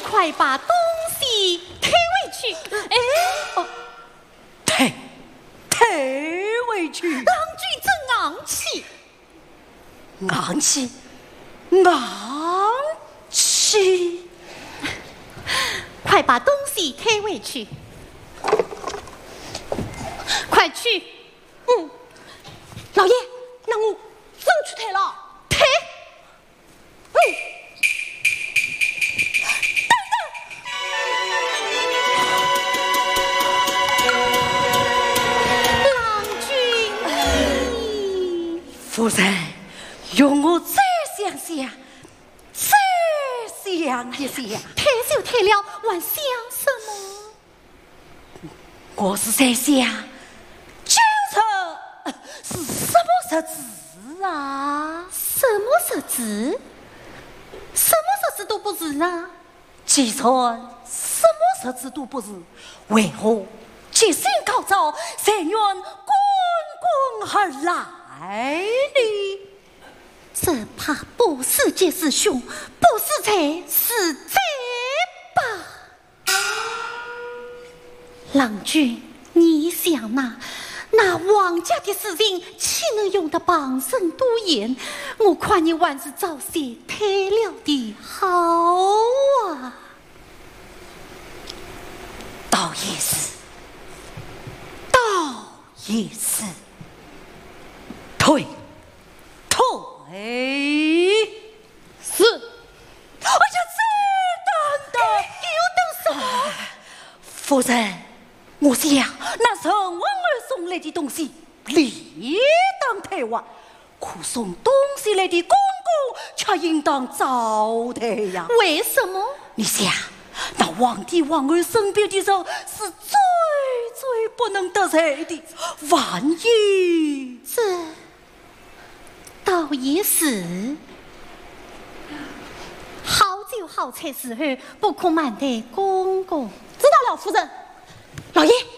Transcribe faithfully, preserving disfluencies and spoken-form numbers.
快把东西推回去。哎，哦， 推推回去。 郎君真昂气， 昂气，昂气！ 快把东西推回去，快去！ 嗯，老爷，那我真去推了。 推！ 嗯。夫人，容我再想想，再想一想。 退就退了，还想什么？ 我是在想，究竟是什么设置啊？ 什么设置？什么设置都不是啊！ 既然什么设置都不是，为何决心高照，才愿滚滚而来？哎，你这怕不是杰师兄，不是才是贼吧？郎君，你想呐，那王家的事情岂能用得旁生多言？我看你还是早些退了的好啊。 倒也是，倒也是。退，退！ 是。 哎呀，这等等， 又等什么？ 夫人，我想那陈王儿送来的东西，理当退还；可送东西来的公公，却应当早退呀。 为什么？ 你想，那皇帝王儿身边的人是最最不能得罪的，万一这。倒也是，好酒好菜时候，不可慢待公公。 知道了，夫人。老爷。